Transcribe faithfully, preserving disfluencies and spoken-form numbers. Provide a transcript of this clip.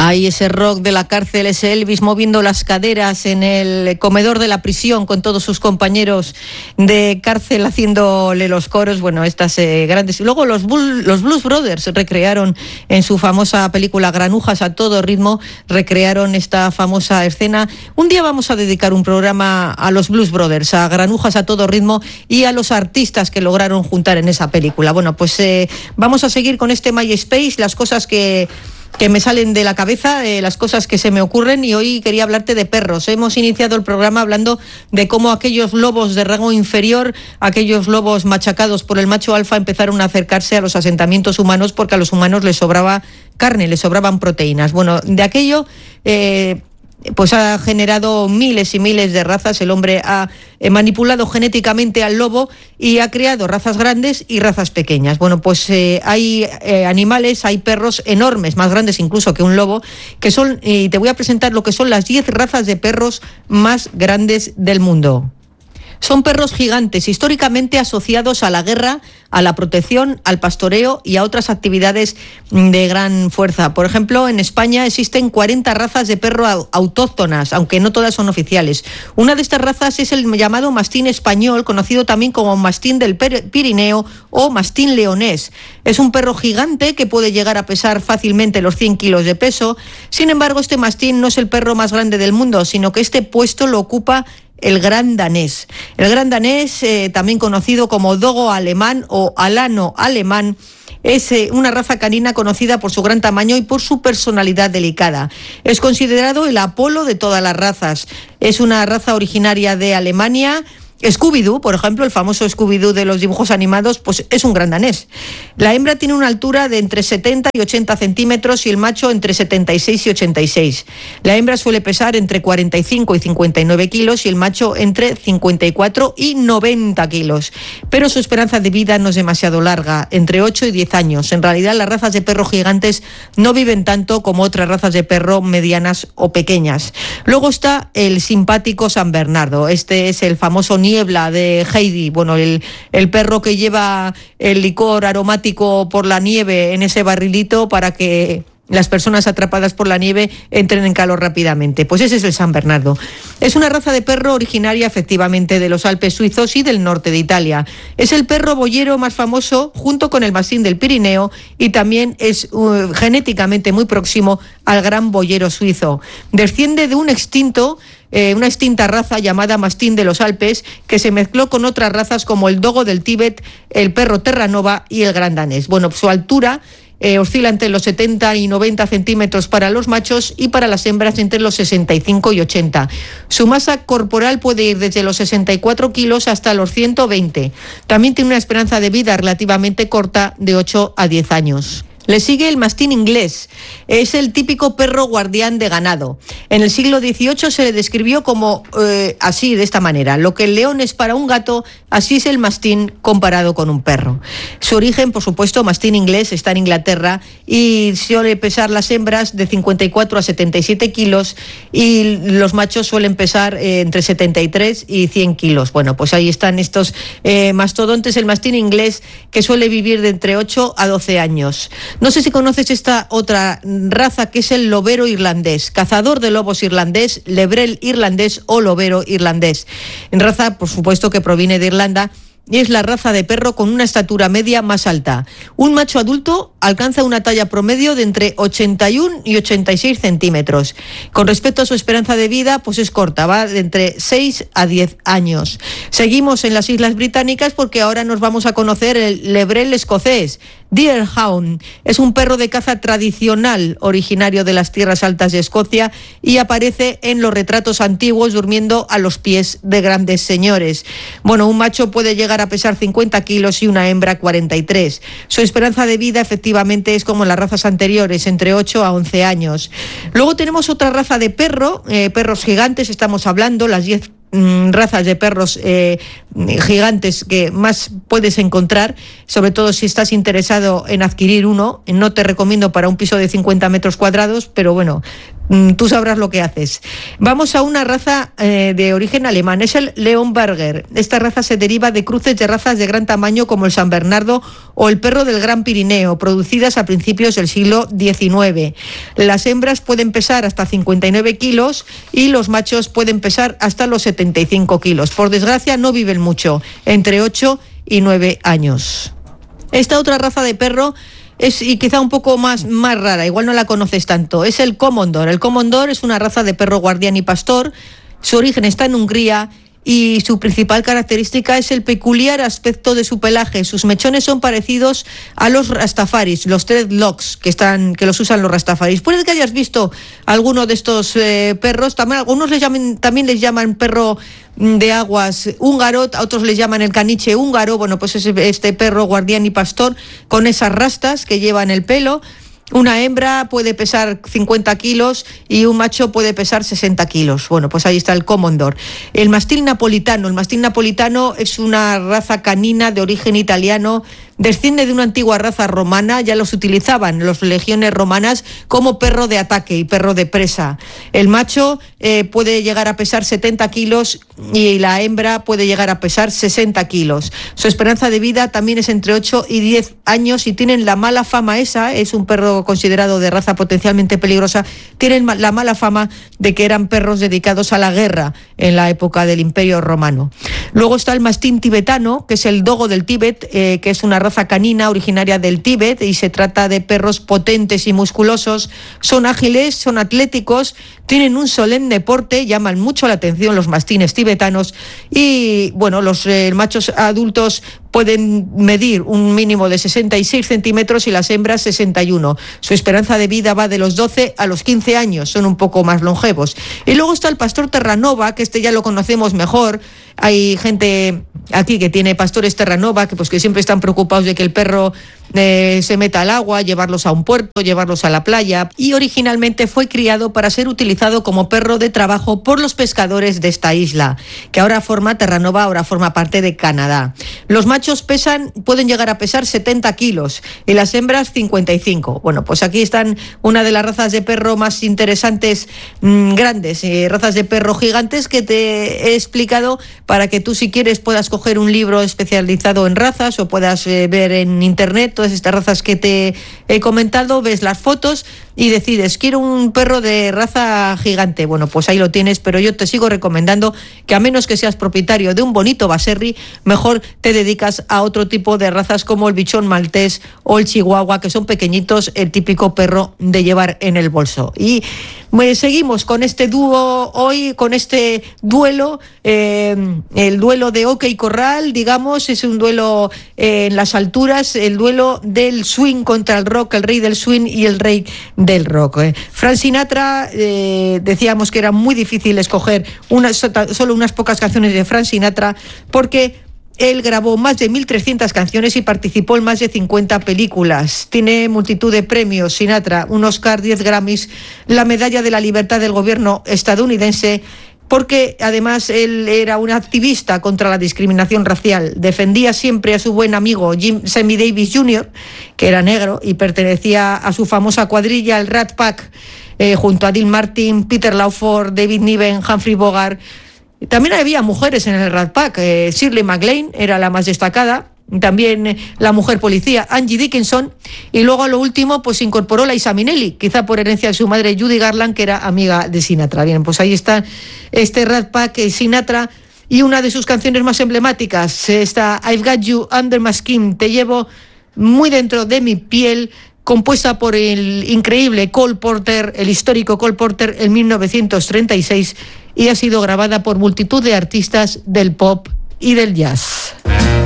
Hay ese rock de la cárcel, ese Elvis moviendo las caderas en el comedor de la prisión con todos sus compañeros de cárcel haciéndole los coros. Bueno, estas eh, grandes... Luego los, Bull, los Blues Brothers recrearon en su famosa película Granujas a todo ritmo, recrearon esta famosa escena. Un día vamos a dedicar un programa a los Blues Brothers, a Granujas a todo ritmo y a los artistas que lograron juntar en esa película. Bueno, pues eh, vamos a seguir con este MySpace, las cosas que... que me salen de la cabeza, eh, las cosas que se me ocurren, y hoy quería hablarte de perros. Hemos iniciado el programa hablando de cómo aquellos lobos de rango inferior, aquellos lobos machacados por el macho alfa, empezaron a acercarse a los asentamientos humanos porque a los humanos les sobraba carne, les sobraban proteínas. Bueno, de aquello... Eh, pues ha generado miles y miles de razas. El hombre ha eh, manipulado genéticamente al lobo y ha creado razas grandes y razas pequeñas. Bueno, pues eh, hay eh, animales, hay perros enormes, más grandes incluso que un lobo, que son, y te voy a presentar lo que son las diez razas de perros más grandes del mundo. Son perros gigantes, históricamente asociados a la guerra, a la protección, al pastoreo y a otras actividades de gran fuerza. Por ejemplo, en España existen cuarenta razas de perro autóctonas, aunque no todas son oficiales. Una de estas razas es el llamado mastín español, conocido también como mastín del Pirineo o mastín leonés. Es un perro gigante que puede llegar a pesar fácilmente los cien kilos de peso. Sin embargo, este mastín no es el perro más grande del mundo, sino que este puesto lo ocupa el gran danés. El gran danés, eh, también conocido como dogo alemán o alano alemán, es eh, una raza canina conocida por su gran tamaño y por su personalidad delicada. Es considerado el Apolo de todas las razas. Es una raza originaria de Alemania. Scooby-Doo, por ejemplo, el famoso Scooby-Doo de los dibujos animados, pues es un gran danés. La hembra tiene una altura de entre setenta y ochenta centímetros y el macho entre setenta y seis y ochenta y seis. La hembra suele pesar entre cuarenta y cinco y cincuenta y nueve kilos y el macho entre cincuenta y cuatro y noventa kilos. Pero su esperanza de vida no es demasiado larga, entre ocho y diez años. En realidad, las razas de perro gigantes no viven tanto como otras razas de perro medianas o pequeñas. Luego está el simpático San Bernardo. Este es el famoso Niebla de Heidi, bueno, el, el perro que lleva el licor aromático por la nieve en ese barrilito para que las personas atrapadas por la nieve entren en calor rápidamente. Pues ese es el San Bernardo. Es una raza de perro originaria efectivamente de los Alpes suizos y del norte de Italia. Es el perro boyero más famoso junto con el mastín del Pirineo y también es uh, genéticamente muy próximo al gran boyero suizo. Desciende de un extinto Eh, una extinta raza llamada mastín de los Alpes que se mezcló con otras razas como el dogo del Tíbet, el perro terranova y el gran danés. Bueno, su altura eh, oscila entre los setenta y noventa centímetros para los machos y para las hembras entre los sesenta y cinco y ochenta. Su masa corporal puede ir desde los sesenta y cuatro kilos hasta los ciento veinte. También tiene una esperanza de vida relativamente corta de ocho a diez años. Le sigue el mastín inglés. Es el típico perro guardián de ganado. En el siglo dieciocho se le describió como eh, así, de esta manera. Lo que el león es para un gato, así es el mastín comparado con un perro. Su origen, por supuesto, mastín inglés, está en Inglaterra y suele pesar las hembras de cincuenta y cuatro a setenta y siete kilos y los machos suelen pesar eh, entre setenta y tres y cien kilos. Bueno, pues ahí están estos eh, mastodontes. El mastín inglés que suele vivir de entre ocho a doce años. No sé si conoces esta otra raza que es el lobero irlandés, cazador de lobos irlandés, lebrel irlandés o lobero irlandés. En raza, por supuesto, que proviene de Irlanda y es la raza de perro con una estatura media más alta. Un macho adulto alcanza una talla promedio de entre ochenta y uno y ochenta y seis centímetros. Con respecto a su esperanza de vida, pues es corta, va de entre seis a diez años. Seguimos en las Islas Británicas porque ahora nos vamos a conocer el lebrel escocés. Deerhound es un perro de caza tradicional originario de las tierras altas de Escocia y aparece en los retratos antiguos durmiendo a los pies de grandes señores. Bueno, un macho puede llegar a pesar cincuenta kilos y una hembra cuarenta y tres. Su esperanza de vida efectivamente es como en las razas anteriores, entre ocho a once años. Luego tenemos otra raza de perro, eh, perros gigantes, estamos hablando, las diez razas de perros eh, gigantes que más puedes encontrar. sobre todo si estás interesado en adquirir uno. No te recomiendo para un piso de cincuenta metros cuadrados, pero bueno, tú sabrás lo que haces. Vamos a una raza eh, de origen alemán, es el Leonberger. Esta raza se deriva de cruces de razas de gran tamaño como el San Bernardo o el perro del Gran Pirineo, producidas a principios del siglo diecinueve. Las hembras pueden pesar hasta cincuenta y nueve kilos y los machos pueden pesar hasta los setenta y cinco kilos. Por desgracia no viven mucho, entre ocho y nueve años. Esta otra raza de perro es y quizá un poco más, más rara, igual no la conoces tanto, es el Komondor. El Komondor es una raza de perro guardián y pastor, su origen está en Hungría y su principal característica es el peculiar aspecto de su pelaje. Sus mechones son parecidos a los rastafaris, los dreadlocks que están que los usan los rastafaris. Puede que hayas visto alguno de estos eh, perros, también algunos les llaman, también les llaman perro de aguas húngaro, a otros les llaman el caniche húngaro. Bueno, pues es este perro guardián y pastor con esas rastas que lleva en el pelo. Una hembra puede pesar cincuenta kilos y un macho puede pesar sesenta kilos. Bueno, pues ahí está el Komondor. El mastín napolitano. El mastín napolitano es una raza canina de origen italiano. Desciende de una antigua raza romana, ya los utilizaban los legiones romanas como perro de ataque y perro de presa. El macho eh, puede llegar a pesar setenta kilos y la hembra puede llegar a pesar sesenta kilos. Su esperanza de vida también es entre ocho y diez años y tienen la mala fama esa, es un perro considerado de raza potencialmente peligrosa, tienen la mala fama de que eran perros dedicados a la guerra en la época del Imperio Romano. Luego está el mastín tibetano, que es el dogo del Tíbet, eh, que es una raza canina originaria del Tíbet y se trata de perros potentes y musculosos. Son ágiles, son atléticos, tienen un solemne porte, llaman mucho la atención los mastines tibetanos y bueno, los eh, machos adultos pueden medir un mínimo de sesenta y seis centímetros y las hembras sesenta y uno. Su esperanza de vida va de los doce a los quince años, son un poco más longevos. Y luego está el pastor Terranova, que este ya lo conocemos mejor. Hay gente aquí que tiene pastores Terranova que pues que siempre están preocupados de que el perro eh, se meta al agua, llevarlos a un puerto, llevarlos a la playa, y originalmente fue criado para ser utilizado como perro de trabajo por los pescadores de esta isla, que ahora forma Terranova, ahora forma parte de Canadá. Los machos pesan, pueden llegar a pesar setenta kilos y las hembras cincuenta y cinco. Bueno, pues aquí están una de las razas de perro más interesantes, mmm, grandes, eh, razas de perro gigantes que te he explicado para que tú, si quieres, puedas coger un libro especializado en razas o puedas eh, ver en internet todas estas razas que te he comentado, ves las fotos y decides, quiero un perro de raza gigante. Bueno, pues ahí lo tienes, pero yo te sigo recomendando que, a menos que seas propietario de un bonito Baserri, mejor te dedicas a otro tipo de razas como el bichón maltés o el chihuahua, que son pequeñitos, el típico perro de llevar en el bolso. Y pues, seguimos con este dúo hoy, con este duelo, eh, el duelo de Oca y Corral, digamos, es un duelo eh, en las alturas, el duelo del swing contra el rock, el rey del swing y el rey del rock. Eh. Frank Sinatra, eh, decíamos que era muy difícil escoger una, solo unas pocas canciones de Frank Sinatra, porque él grabó más de mil trescientas canciones y participó en más de cincuenta películas. Tiene multitud de premios, Sinatra, un Oscar, diez Grammys, la Medalla de la Libertad del gobierno estadounidense, porque además él era un activista contra la discriminación racial. Defendía siempre a su buen amigo Jim Sammy Davis junior, que era negro y pertenecía a su famosa cuadrilla, el Rat Pack, eh, junto a Dean Martin, Peter Lawford, David Niven, Humphrey Bogart. También había mujeres en el Rat Pack. eh, Shirley MacLaine era la más destacada, también eh, la mujer policía Angie Dickinson, y luego a lo último pues incorporó Liza Minnelli, quizá por herencia de su madre Judy Garland, que era amiga de Sinatra. Bien, pues ahí está este Rat Pack, eh, Sinatra, y una de sus canciones más emblemáticas, esta I've Got You Under My Skin, te llevo muy dentro de mi piel, compuesta por el increíble Cole Porter, el histórico Cole Porter, en mil novecientos treinta y seis, y ha sido grabada por multitud de artistas del pop y del jazz.